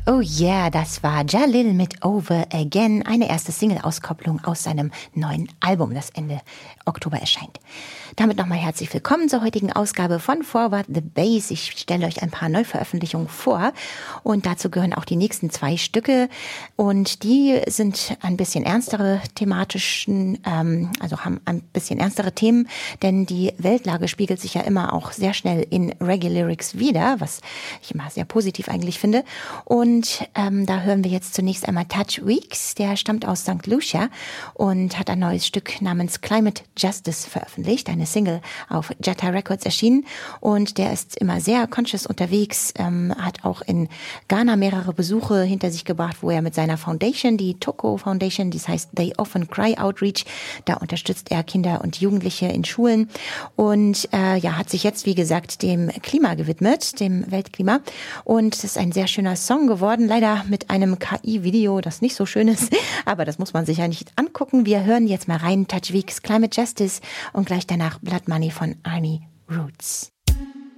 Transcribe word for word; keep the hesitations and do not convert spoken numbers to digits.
Oh yeah, das war Jalil mit Over Again, eine erste Single-Auskopplung aus seinem neuen Album, das Ende Oktober erscheint. Damit nochmal herzlich willkommen zur heutigen Ausgabe von Forward the Bass. Ich stelle euch ein paar Neuveröffentlichungen vor und dazu gehören auch die nächsten zwei Stücke und die sind ein bisschen ernstere thematischen, ähm, also haben ein bisschen ernstere Themen, denn die Weltlage spiegelt sich ja immer auch sehr schnell in Reggae-Lyrics wieder, was ich immer sehr positiv eigentlich finde. Und ähm, da hören wir jetzt zunächst einmal Touch Weeks, der stammt aus Sankt Lucia und hat ein neues Stück namens Climate Justice veröffentlicht, eine Single auf Jetta Records erschienen und der ist immer sehr conscious unterwegs, ähm, hat auch in Ghana mehrere Besuche hinter sich gebracht, wo er mit seiner Foundation, die Toko Foundation, das heißt They Often Cry Outreach, da unterstützt er Kinder und Jugendliche in Schulen und äh, ja, hat sich jetzt, wie gesagt, dem Klima gewidmet, dem Weltklima und es ist ein sehr schöner Song geworden, leider mit einem K I-Video, das nicht so schön ist, aber das muss man sich ja nicht angucken. Wir hören jetzt mal rein, Touch Weeks, Climate Justice und gleich danach Blood Money von Army Roots.